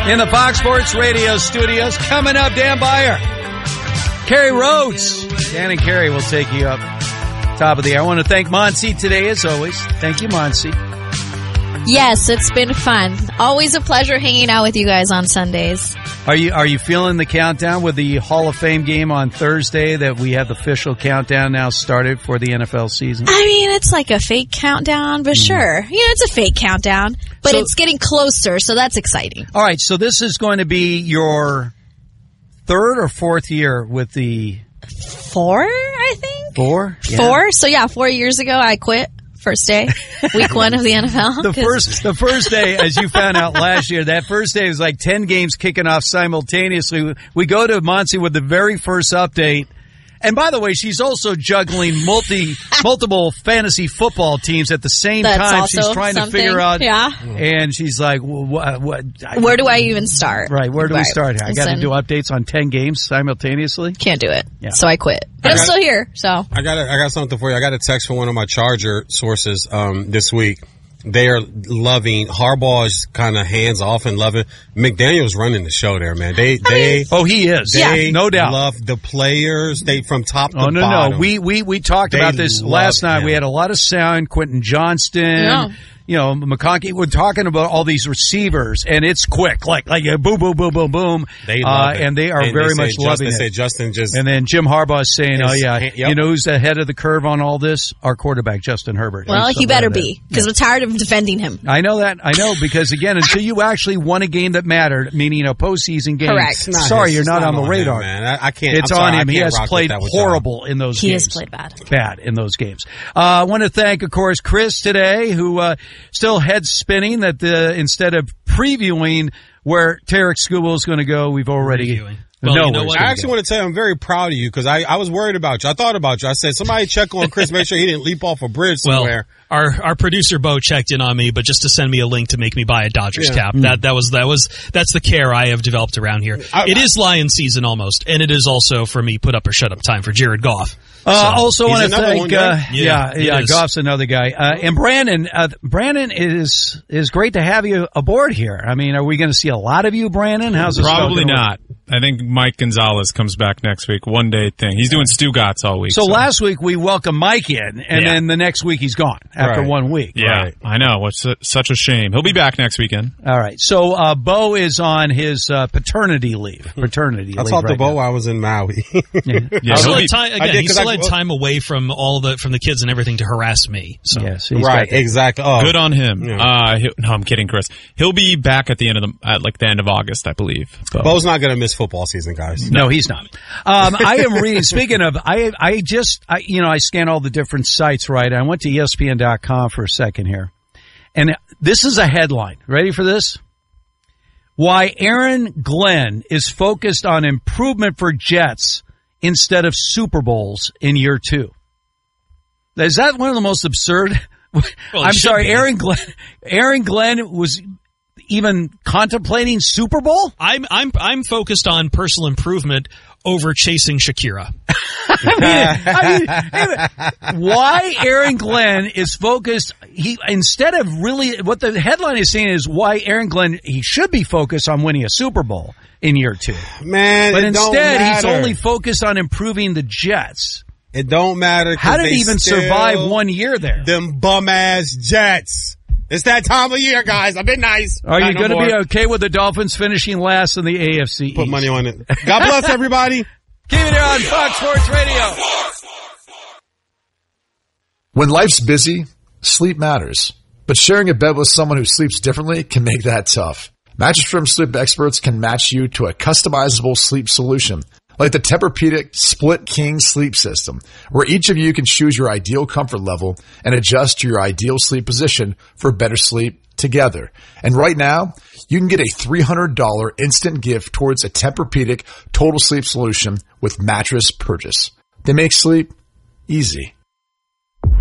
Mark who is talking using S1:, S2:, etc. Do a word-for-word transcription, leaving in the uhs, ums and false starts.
S1: In the Fox Sports Radio studios, coming up, Dan Beyer, Kerry Rhodes. Dan and Kerry will take you up top of the air. I want to thank Monsi today, as always. Thank you, Monsi.
S2: Yes, it's been fun. Always a pleasure hanging out with you guys on Sundays.
S1: Are you are you feeling the countdown with the Hall of Fame game on Thursday that we have the official countdown now started for the N F L season?
S2: I mean, it's like a fake countdown, but mm. sure. You know, it's a fake countdown, but so, it's getting closer, so that's exciting.
S1: All right, so this is going to be your third or fourth year with the...
S2: Four, I think?
S1: Four? Yeah.
S2: Four? So yeah, four years ago I quit. First day, week one of the N F L.
S1: The first, the first day, as you found out last year, that first day was like ten games kicking off simultaneously. We go to Monsi with the very first update. And by the way, she's also juggling multi, multiple fantasy football teams at the same
S2: That's
S1: time.
S2: Also
S1: she's trying
S2: something.
S1: to figure out,
S2: yeah.
S1: And she's like, what, what,
S2: where do I even start?
S1: Right, where do
S2: right.
S1: we start here? I got to do updates on ten games simultaneously?
S2: Can't do it.
S1: Yeah.
S2: So I quit. But I I'm got, still here, so.
S3: I got a, I got something for you. I got a text from one of my Charger sources um, this week. They are loving Harbaugh is kind of hands off and loving McDaniel's running the show there, man. They they
S1: oh he is
S3: they
S1: yeah no doubt
S3: love the players. They from top to
S1: oh no
S3: bottom.
S1: no we we we talked
S3: They
S1: about this last night.
S3: him.
S1: We had a lot of sound. Quentin Johnston.
S2: Yeah.
S1: You know, McConkey, we're talking about all these receivers, and it's quick, like like a boom, boom, boom, boom, boom.
S3: They love
S1: uh,
S3: it.
S1: And they are
S3: and
S1: very
S3: they
S1: much
S3: Justin,
S1: loving
S3: they
S1: it.
S3: Say Justin just
S1: and then Jim Harbaugh is saying, oh, yeah,
S3: yep.
S1: you know who's ahead of the curve on all this? Our quarterback, Justin Herbert.
S2: Well, he better be, because we're tired of defending him.
S1: I know that. I know, because, again, until you actually won a game that mattered, meaning a postseason game.
S2: Correct.
S1: Sorry,
S3: his,
S1: you're not,
S3: not
S1: on the
S3: on
S1: radar.
S3: Him, man. I, I can't.
S1: It's
S3: I'm
S1: on
S3: sorry,
S1: him. He has played horrible in those
S2: he
S1: games.
S2: He has played bad.
S1: Bad in those games. Uh, I want to thank, of course, Chris today, who uh, still head spinning that the instead of previewing where Tarek Skubal is going to go, we've already...
S4: Well,
S1: no,
S4: you know what?
S3: I actually want to tell you I'm very proud of you because I, I was worried about you. I thought about you. I said, somebody check on Chris, make sure he didn't leap off a bridge somewhere.
S4: Well, our our producer Bo checked in on me, but just to send me a link to make me buy a Dodgers
S3: yeah.
S4: cap. Mm. That that was that was that's the care I have developed around here. I, it I, is Lion season almost, and it is also for me put up or shut up time for Jared Goff.
S1: Uh,
S4: so,
S1: also want to thank,
S3: one,
S1: uh,
S4: yeah,
S1: yeah, yeah Goff's another guy. Uh, and Brandon, uh, Brandon is is great to have you aboard here. I mean, are we going to see a lot of you, Brandon? How's this
S5: Probably not.
S1: Work?
S5: I think Mike Gonzalez comes back next week. One day thing. He's doing Stugatz all week.
S1: So, so last week we welcomed Mike in, and
S5: yeah.
S1: then the next week he's gone after
S3: right.
S1: one week.
S5: Yeah,
S1: right.
S5: I know. It's such a shame. He'll be back next weekend.
S1: All right. So uh, Bo is on his uh, paternity leave. Paternity
S3: I
S1: leave.
S3: I talked
S1: right
S3: to Bo
S1: now.
S3: while I was in Maui.
S1: yeah.
S4: Yeah, still
S5: be,
S4: had time, again,
S3: did,
S4: he still
S3: I,
S4: had time away from all the from the kids and everything to harass me. So.
S1: Yes,
S3: right, exactly. Oh.
S5: Good on him.
S3: Yeah.
S5: Uh, no, I'm kidding, Chris. He'll be back at the end of the at like the end of August, I believe. Bo.
S3: Bo's not going to miss football season, guys.
S1: No, he's not. Um, I am reading. Speaking of, I I just I, you know I scan all the different sites. Right, I went to E S P N dot com for a second here, and this is a headline. Ready for this? Why Aaron Glenn is focused on improvement for Jets instead of Super Bowls in year two. Is that one of the most absurd?
S4: Well,
S1: I'm sorry,
S4: be.
S1: Aaron Glenn. Aaron Glenn was even contemplating Super Bowl?
S4: I'm I'm I'm focused on personal improvement over chasing Shakira.
S1: I mean, I mean, why Aaron Glenn is focused, he instead of really, what the headline is saying is why Aaron Glenn, he should be focused on winning a Super Bowl in year two.
S3: Man,
S1: But
S3: it don't
S1: instead, he's
S3: matter.
S1: only focused on improving the Jets.
S3: It don't matter.
S1: How did he even
S3: still,
S1: survive one year there?
S3: Them bum-ass Jets. It's that time of year, guys. I've been nice.
S1: Are
S3: Not
S1: you
S3: no
S1: going to be
S3: more.
S1: okay with the Dolphins finishing last in the A F C
S3: Put
S1: East?
S3: money on it. God bless everybody.
S1: Keep it here on Fox Sports Radio.
S6: When life's busy, sleep matters. But sharing a bed with someone who sleeps differently can make that tough. Mattress Firm sleep experts can match you to a customizable sleep solution, like the Tempur-Pedic Split King Sleep System, where each of you can choose your ideal comfort level and adjust to your ideal sleep position for better sleep together. And right now, you can get a three hundred dollars instant gift towards a Tempur-Pedic Total Sleep Solution with mattress purchase. They make sleep easy.